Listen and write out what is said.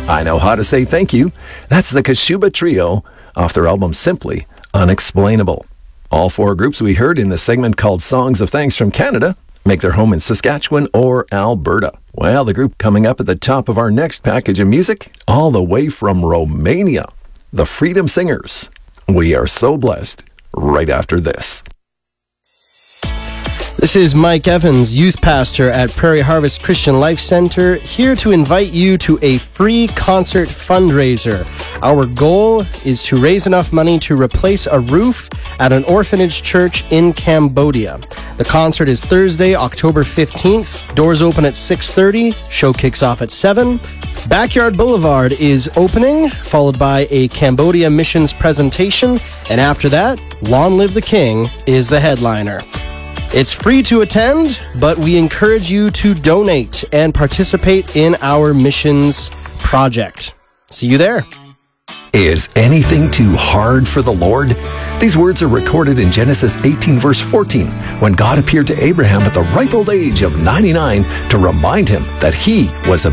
I Know How to Say Thank You. That's the Kashuba Trio off their album Simply Unexplainable. All four groups we heard in the segment called Songs of Thanks from Canada make their home in Saskatchewan or Alberta. Well, the group coming up at the top of our next package of music, all the way from Romania, the Freedom Singers. We are so blessed. Right after this. This is Mike Evans, youth pastor at Prairie Harvest Christian Life Center, here to invite you to a free concert fundraiser. Our goal is to raise enough money to replace a roof at an orphanage church in Cambodia. The concert is Thursday, October 15th. Doors open at 6:30. Show kicks off at 7. Backyard Boulevard is opening, followed by a Cambodia missions presentation. And after that, Long Live the King is the headliner. It's free to attend, but we encourage you to donate and participate in our missions project. See you there. Is anything too hard for the Lord? These words are recorded in Genesis 18 verse 14, when God appeared to Abraham at the ripe old age of 99 to remind him that he was a